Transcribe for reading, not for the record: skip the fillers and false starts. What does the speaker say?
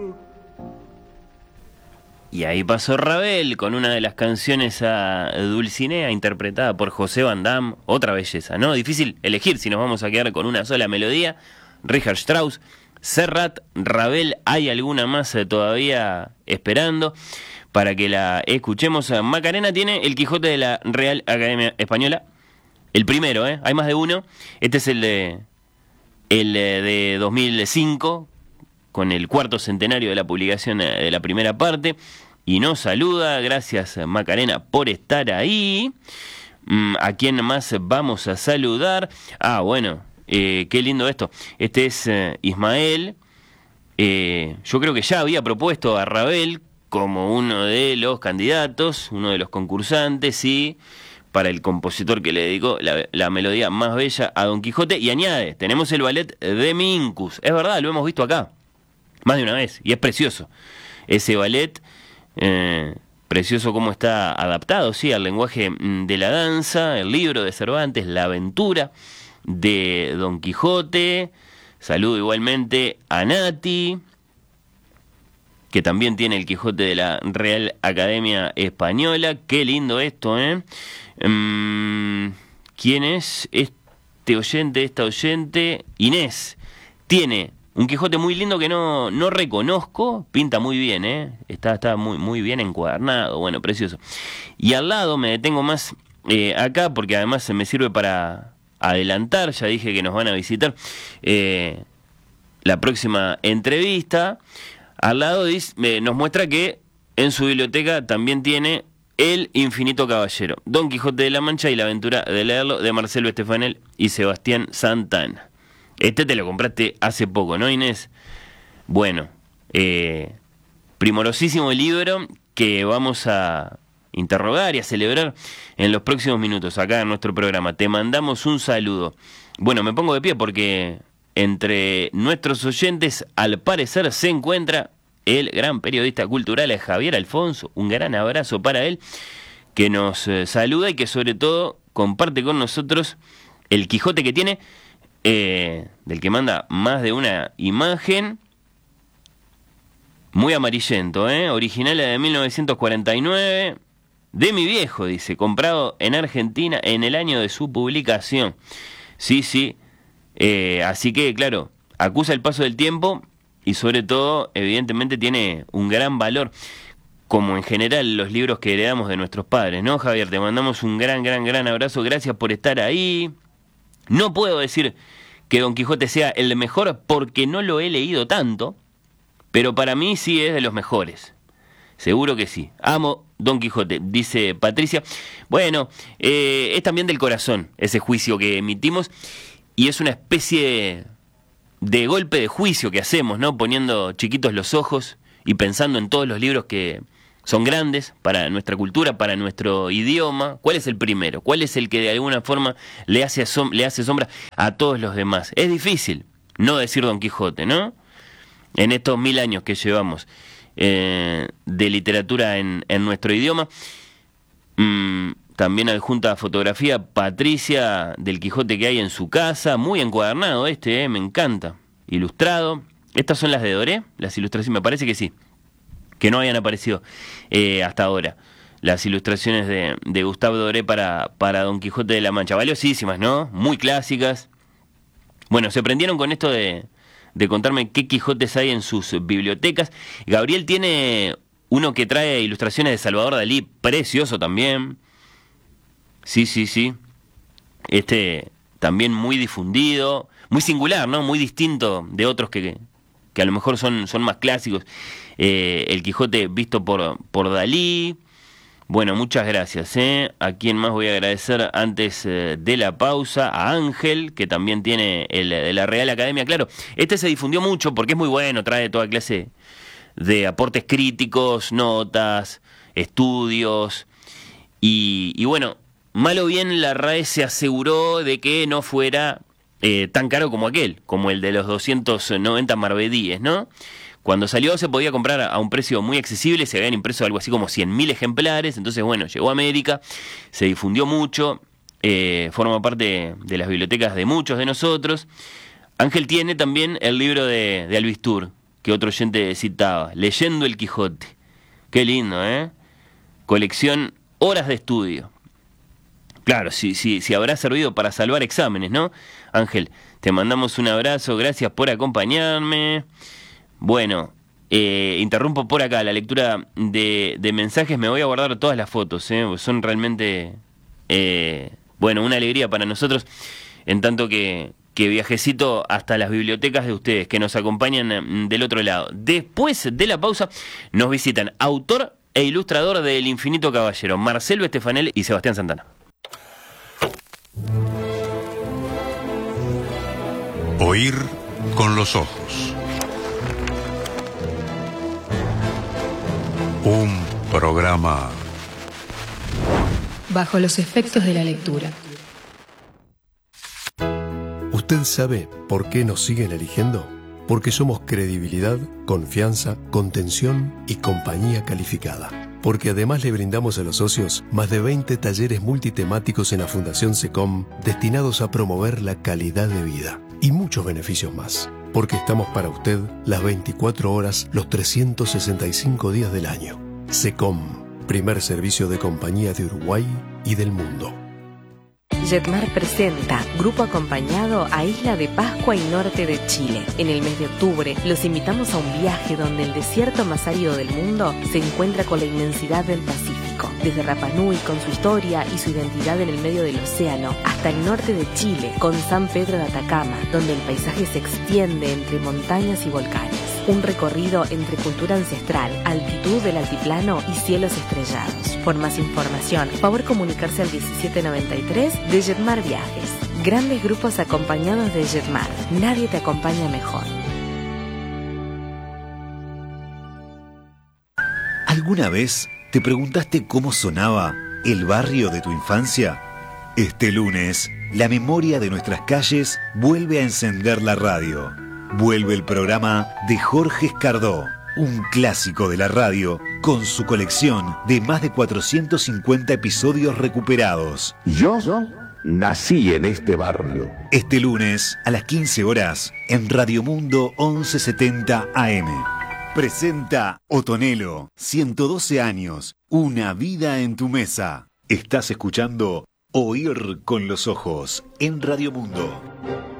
Y ahí pasó Ravel con una de las canciones a Dulcinea, interpretada por José Van Damme. Otra belleza, ¿no? Difícil elegir si nos vamos a quedar con una sola melodía. Richard Strauss, Serrat, Ravel. ¿Hay alguna más todavía esperando para que la escuchemos? Macarena tiene El Quijote de la Real Academia Española. El primero, ¿eh? Hay más de uno. Este es el de 2005, con el cuarto centenario de la publicación de la primera parte, y nos saluda. Gracias, Macarena, por estar ahí. ¿A quién más vamos a saludar? Bueno, qué lindo esto. Este es Ismael. Yo creo que ya había propuesto a Ravel como uno de los candidatos, uno de los concursantes, sí, para el compositor que le dedicó la melodía más bella a Don Quijote, y añade, tenemos el ballet de Minkus. Es verdad, lo hemos visto acá más de una vez, y es precioso ese ballet, precioso cómo está adaptado, sí, al lenguaje de la danza, el libro de Cervantes, la aventura de Don Quijote. Saludo igualmente a Nati, que también tiene El Quijote de la Real Academia Española. Qué lindo esto, ¿eh? ¿Quién es este oyente, esta oyente? Inés. Tiene un Quijote muy lindo que no reconozco, pinta muy bien, está muy bien encuadernado, bueno, precioso. Y al lado me detengo más acá, porque además se me sirve para adelantar, ya dije que nos van a visitar la próxima entrevista. Al lado nos muestra que en su biblioteca también tiene El Infinito Caballero, Don Quijote de la Mancha y la aventura de leerlo, de Marcelo Estefanel y Sebastián Santana. Este te lo compraste hace poco, ¿no, Inés? Bueno, primorosísimo libro que vamos a interrogar y a celebrar en los próximos minutos acá en nuestro programa. Te mandamos un saludo. Bueno, me pongo de pie porque entre nuestros oyentes, al parecer, se encuentra el gran periodista cultural Javier Alfonso. Un gran abrazo para él, que nos saluda y que sobre todo comparte con nosotros el Quijote que tiene, del que manda más de una imagen. Muy amarillento, original de 1949, de mi viejo, dice, comprado en Argentina en el año de su publicación. Sí, así que claro, acusa el paso del tiempo y sobre todo, evidentemente, tiene un gran valor, como en general los libros que heredamos de nuestros padres, ¿no, Javier? Te mandamos un gran abrazo, gracias por estar ahí. No puedo decir que Don Quijote sea el mejor porque no lo he leído tanto, pero para mí sí es de los mejores. Seguro que sí. Amo Don Quijote, dice Patricia. Bueno, es también del corazón ese juicio que emitimos, y es una especie de golpe de juicio que hacemos, ¿no? Poniendo chiquitos los ojos y pensando en todos los libros que son grandes para nuestra cultura, para nuestro idioma. ¿Cuál es el primero? ¿Cuál es el que de alguna forma le hace sombra a todos los demás? Es difícil no decir Don Quijote, ¿no? En estos 1000 años que llevamos de literatura en nuestro idioma. También adjunta fotografía Patricia del Quijote que hay en su casa, muy encuadernado me encanta, ilustrado. Estas son las de Doré, las ilustraciones, me parece que sí, que no habían aparecido hasta ahora, las ilustraciones de Gustave Doré para Don Quijote de la Mancha, valiosísimas, ¿no? Muy clásicas. Bueno, se prendieron con esto de contarme qué Quijotes hay en sus bibliotecas. Gabriel tiene uno que trae ilustraciones de Salvador Dalí, precioso también. Sí. También muy difundido, muy singular, ¿no? Muy distinto de otros que a lo mejor son más clásicos. El Quijote visto por Dalí. Bueno, muchas gracias, ¿A quién más voy a agradecer antes de la pausa? A Ángel, que también tiene el de la Real Academia. Claro, se difundió mucho porque es muy bueno, trae toda clase de aportes críticos, notas, estudios. Y bueno, mal o bien la RAE se aseguró de que no fuera tan caro como como el de los 290 maravedíes, ¿no? Cuando salió se podía comprar a un precio muy accesible, se habían impreso algo así como 100.000 ejemplares, entonces bueno, llegó a América, se difundió mucho, forma parte de las bibliotecas de muchos de nosotros. Ángel tiene también el libro de Albistur, que otro oyente citaba, leyendo el Quijote. Qué lindo, ¿eh? Colección Horas de Estudio. Claro, si habrá servido para salvar exámenes, ¿no? Ángel, te mandamos un abrazo, gracias por acompañarme. Bueno, interrumpo por acá la lectura de mensajes, me voy a guardar todas las fotos, son realmente, bueno, una alegría para nosotros, en tanto que viajecito hasta las bibliotecas de ustedes, que nos acompañan del otro lado. Después de la pausa, nos visitan autor e ilustrador de El Infinito Caballero, Marcelo Estefanel y Sebastián Santana. Oír con los ojos. Un programa bajo los efectos de la lectura. ¿Usted sabe por qué nos siguen eligiendo? Porque somos credibilidad, confianza, contención y compañía calificada. Porque además le brindamos a los socios más de 20 talleres multitemáticos en la Fundación SECOM destinados a promover la calidad de vida y muchos beneficios más. Porque estamos para usted las 24 horas, los 365 días del año. SECOM, primer servicio de compañía de Uruguay y del mundo. Jetmar presenta Grupo Acompañado a Isla de Pascua y norte de Chile. En el mes de octubre los invitamos a un viaje donde el desierto más árido del mundo se encuentra con la inmensidad del Pacífico. Desde Rapa Nui con su historia y su identidad en el medio del océano, hasta el norte de Chile con San Pedro de Atacama, donde el paisaje se extiende entre montañas y volcanes. Un recorrido entre cultura ancestral, altitud del altiplano y cielos estrellados. Por más información, favor comunicarse al 1793 de Jetmar Viajes. Grandes grupos acompañados de Jetmar. Nadie te acompaña mejor. ¿Alguna vez te preguntaste cómo sonaba el barrio de tu infancia? Este lunes, la memoria de nuestras calles vuelve a encender la radio. Vuelve el programa de Jorge Escardó, un clásico de la radio, con su colección de más de 450 episodios recuperados. Yo nací en este barrio. Este lunes, a las 15 horas, en Radio Mundo 1170 AM. Presenta Otonelo, 112 años, una vida en tu mesa. Estás escuchando Oír con los ojos, en Radio Mundo.